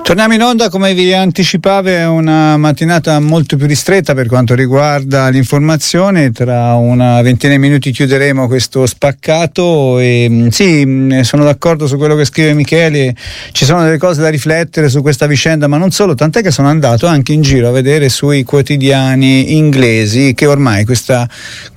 Torniamo in onda, come vi anticipavo, è una mattinata molto più ristretta per quanto riguarda l'informazione. Tra una ventina di minuti chiuderemo questo spaccato e sì, sono d'accordo su quello che scrive Michele, ci sono delle cose da riflettere su questa vicenda, ma non solo, tant'è che sono andato anche in giro a vedere sui quotidiani inglesi che ormai questa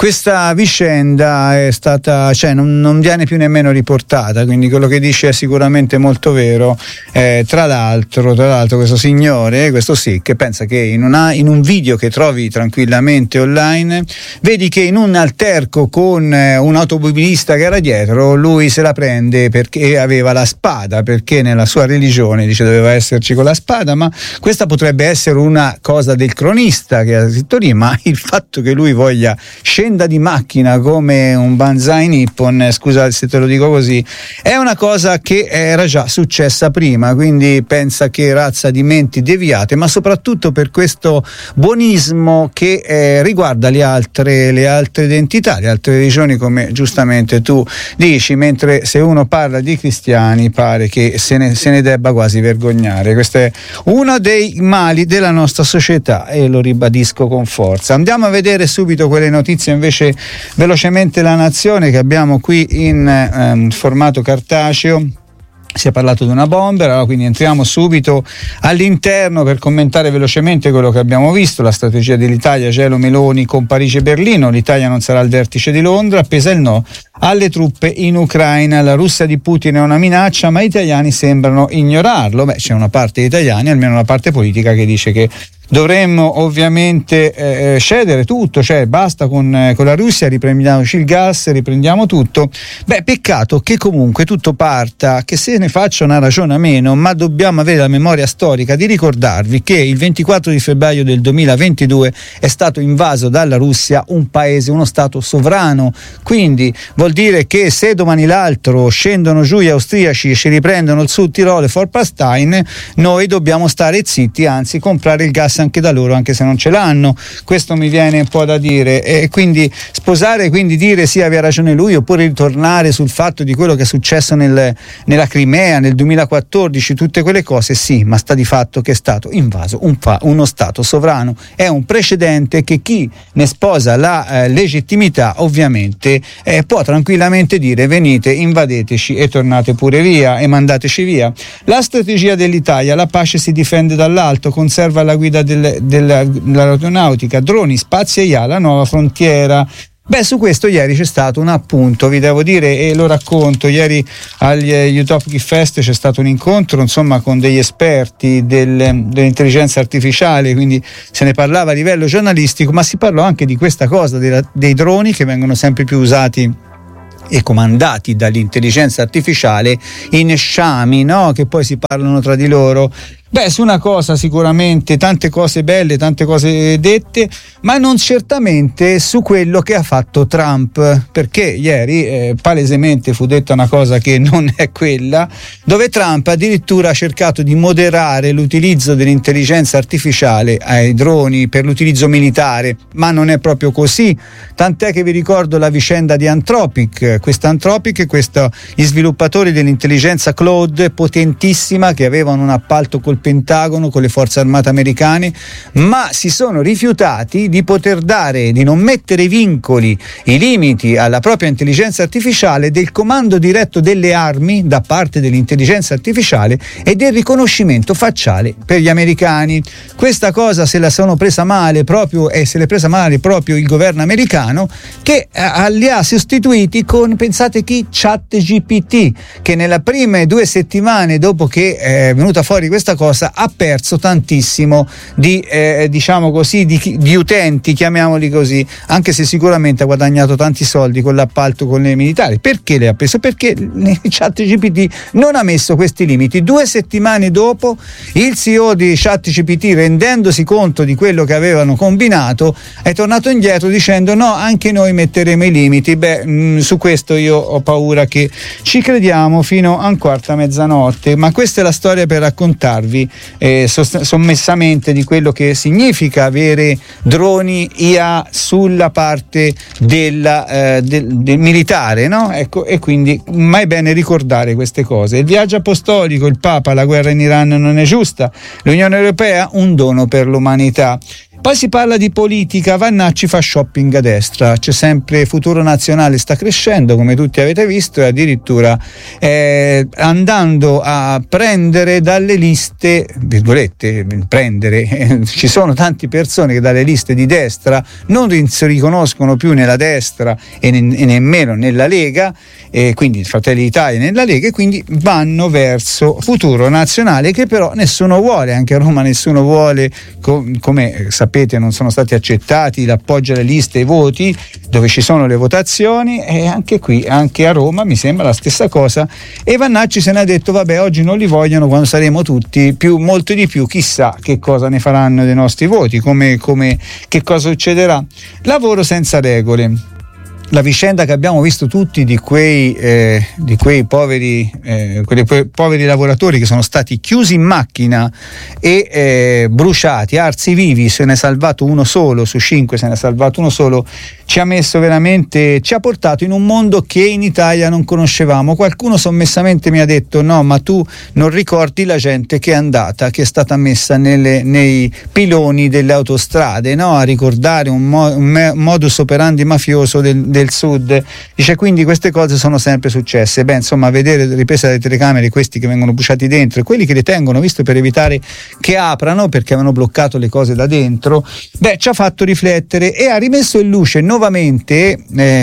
vicenda è stata, cioè non viene più nemmeno riportata, quindi quello che dice è sicuramente molto vero. Tra l'altro questo signore, questo sì, che pensa che in un video che trovi tranquillamente online, vedi che in un alterco con un automobilista che era dietro, lui se la prende perché aveva la spada, perché nella sua religione dice doveva esserci con la spada, ma questa potrebbe essere una cosa del cronista che ha scritto lì, ma il fatto che lui voglia scenda di macchina come un Banzai Nippon, scusa se te lo dico così, è una cosa che era già successa prima, quindi pensa che razza di menti deviate, ma soprattutto per questo buonismo che riguarda le altre identità, le altre religioni, come giustamente tu dici, mentre se uno parla di cristiani pare che se ne debba quasi vergognare. Questo è uno dei mali della nostra società e lo ribadisco con forza. Andiamo a vedere subito quelle notizie invece velocemente. La Nazione, che abbiamo qui in formato cartaceo. Si è parlato di una bomber, allora quindi entriamo subito all'interno per commentare velocemente quello che abbiamo visto. La strategia dell'Italia, gelo Meloni con Parigi e Berlino, l'Italia non sarà al vertice di Londra, pesa il no alle truppe in Ucraina, la Russia di Putin è una minaccia ma gli italiani sembrano ignorarlo. C'è una parte di italiani, almeno una parte politica, che dice che dovremmo ovviamente cedere tutto, cioè basta con la Russia, riprendiamoci il gas, riprendiamo tutto. Peccato che comunque tutto parta, che se ne faccia una ragione a meno, ma dobbiamo avere la memoria storica di ricordarvi che il 24 di febbraio del 2022 è stato invaso dalla Russia un paese, uno stato sovrano, quindi vuol dire che se domani l'altro scendono giù gli austriaci e ci riprendono il Sud Tirolo e Forpalstein, noi dobbiamo stare zitti, anzi comprare il gas anche da loro, anche se non ce l'hanno. Questo mi viene un po' da dire, e quindi sposare, quindi dire sì, aveva ragione lui, oppure ritornare sul fatto di quello che è successo nella Crimea nel 2014, tutte quelle cose, sì, ma sta di fatto che è stato invaso uno stato sovrano. È un precedente che chi ne sposa la legittimità ovviamente può tranquillamente dire venite, invadeteci e tornate pure via e mandateci via. La strategia dell'Italia: la pace si difende dall'alto, conserva la guida dell'aeronautica, droni, spazi e IA, la nuova frontiera. Su questo ieri c'è stato un appunto, vi devo dire, e lo racconto. Ieri agli Utopic Fest c'è stato un incontro, insomma, con degli esperti dell'intelligenza artificiale, quindi se ne parlava a livello giornalistico, ma si parlò anche di questa cosa, dei droni che vengono sempre più usati e comandati dall'intelligenza artificiale in sciami, no? Che poi si parlano tra di loro. Su una cosa sicuramente, tante cose belle, tante cose dette, ma non certamente su quello che ha fatto Trump, perché ieri palesemente fu detta una cosa che non è quella, dove Trump addirittura ha cercato di moderare l'utilizzo dell'intelligenza artificiale ai droni per l'utilizzo militare, ma non è proprio così, tant'è che vi ricordo la vicenda di Anthropic, gli sviluppatori dell'intelligenza Claude potentissima, che avevano un appalto col Pentagono, con le forze armate americane, ma si sono rifiutati di di non mettere i limiti alla propria intelligenza artificiale, del comando diretto delle armi da parte dell'intelligenza artificiale e del riconoscimento facciale per gli americani. Questa cosa se la sono presa male proprio, e se l'è presa male proprio il governo americano, che li ha sostituiti con, pensate chi? ChatGPT, che nelle prime 2 settimane dopo che è venuta fuori questa cosa ha perso tantissimo di utenti, chiamiamoli così, anche se sicuramente ha guadagnato tanti soldi con l'appalto con le militari. Perché le ha preso? Perché ChatGPT non ha messo questi limiti. 2 settimane dopo il CEO di ChatGPT, rendendosi conto di quello che avevano combinato, è tornato indietro dicendo no, anche noi metteremo i limiti. Su questo io ho paura che ci crediamo fino a un quarto a mezzanotte, ma questa è la storia per raccontarvi parli sommessamente di quello che significa avere droni IA sulla parte del militare, no? Ecco, e quindi mai bene ricordare queste cose. Il viaggio apostolico, il Papa, la guerra in Iran non è giusta, l'Unione Europea un dono per l'umanità. Poi si parla di politica, Vannacci fa shopping a destra, c'è sempre Futuro Nazionale, sta crescendo come tutti avete visto, e addirittura andando a prendere dalle liste, virgolette, ci sono tante persone che dalle liste di destra non si riconoscono più nella destra e nemmeno nella Lega, quindi Fratelli d'Italia nella Lega, e quindi vanno verso Futuro Nazionale, che però nessuno vuole, anche a Roma nessuno vuole, come sapete non sono stati accettati l'appoggio alle liste e i voti dove ci sono le votazioni, e anche qui, anche a Roma mi sembra la stessa cosa, e Vannacci se ne ha detto vabbè, oggi non li vogliono, quando saremo tutti molto di più chissà che cosa ne faranno dei nostri voti, che cosa succederà. Lavoro senza regole, la vicenda che abbiamo visto tutti di quei poveri lavoratori che sono stati chiusi in macchina e bruciati, arsi vivi, se ne è salvato uno solo su 5, se ne è salvato uno solo, ci ha portato in un mondo che in Italia non conoscevamo. Qualcuno sommessamente mi ha detto no, ma tu non ricordi la gente che è stata messa nei piloni delle autostrade, no? A ricordare un modus operandi mafioso del sud. Dice, quindi queste cose sono sempre successe. Beh, insomma, vedere riprese dalle telecamere questi che vengono bruciati dentro e quelli che li tengono, visto, per evitare che aprano perché avevano bloccato le cose da dentro, ci ha fatto riflettere e ha rimesso in luce nuovamente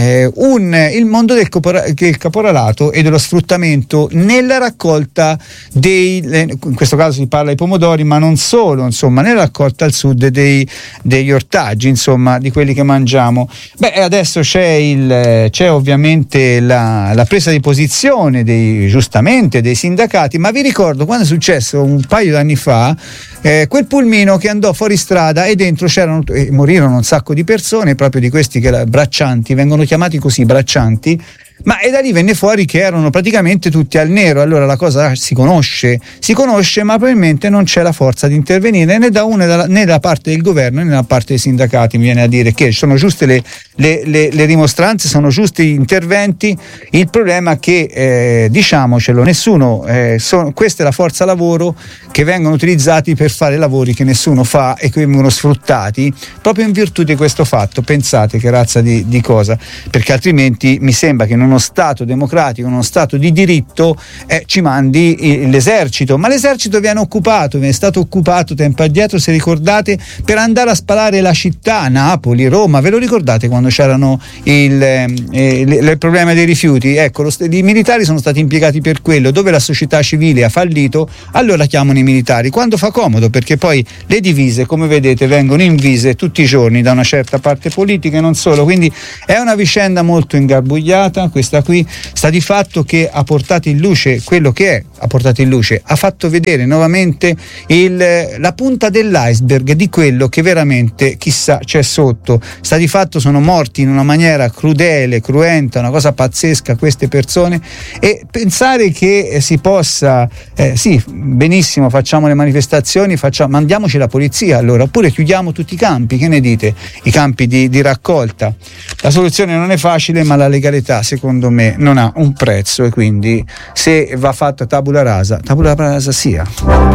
il mondo del caporalato e dello sfruttamento nella raccolta in questo caso si parla di pomodori, ma non solo, insomma, nella raccolta al sud degli ortaggi, insomma, di quelli che mangiamo. Adesso c'è ovviamente la presa di posizione giustamente dei sindacati, ma vi ricordo quando è successo un paio d'anni fa quel pulmino che andò fuori strada e dentro morirono un sacco di persone, proprio di questi braccianti, vengono chiamati così, braccianti, e da lì venne fuori che erano praticamente tutti al nero. Allora la cosa si conosce, ma probabilmente non c'è la forza di intervenire né da parte del governo né da parte dei sindacati. Mi viene a dire che sono giuste le dimostranze, sono giusti gli interventi, il problema è che diciamocelo, questa è la forza lavoro che vengono utilizzati per fare lavori che nessuno fa e che vengono sfruttati proprio in virtù di questo fatto. Pensate che razza di cosa, perché altrimenti mi sembra che in uno Stato democratico, in uno Stato di diritto, ci mandi l'esercito, ma l'esercito viene stato occupato tempo addietro, se ricordate, per andare a spalare la città, Napoli, Roma. Ve lo ricordate quando c'erano il problema dei rifiuti? Ecco, i militari sono stati impiegati per quello. Dove la società civile ha fallito, allora chiamano i militari quando fa comodo, perché poi le divise, come vedete, vengono invise tutti i giorni da una certa parte politica e non solo. Quindi è una vicenda molto ingarbugliata questa qui. Sta di fatto che ha portato in luce quello che ha fatto vedere nuovamente la punta dell'iceberg di quello che veramente chissà c'è sotto. Sta di fatto sono morti in una maniera crudele, cruenta, una cosa pazzesca queste persone, e pensare che si possa sì, benissimo, facciamo le manifestazioni, mandiamoci la polizia allora, oppure chiudiamo tutti i campi, che ne dite? I campi di raccolta. La soluzione non è facile, ma la legalità secondo me non ha un prezzo, e quindi se va fatta tabula rasa sia.